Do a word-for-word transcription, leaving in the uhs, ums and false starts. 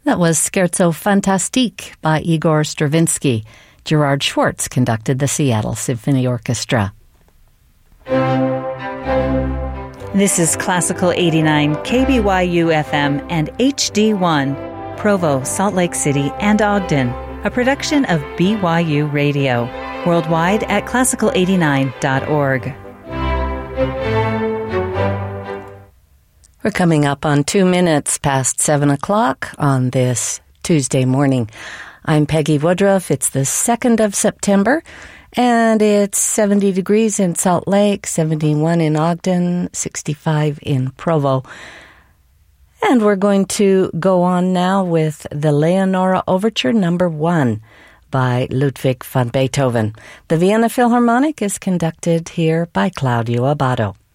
That was Scherzo Fantastique by Igor Stravinsky. Gerard Schwartz conducted the Seattle Symphony Orchestra. This is Classical eighty-nine, K B Y U F M and H D one, Provo, Salt Lake City, and Ogden, a production of B Y U Radio, worldwide at classical eighty-nine dot org. We're coming up on two minutes past seven o'clock on this Tuesday morning. I'm Peggy Woodruff. It's the second of September, and it's seventy degrees in Salt Lake, seventy-one in Ogden, sixty-five in Provo. And we're going to go on now with the Leonora Overture Number One by Ludwig van Beethoven. The Vienna Philharmonic is conducted here by Claudio Abbado.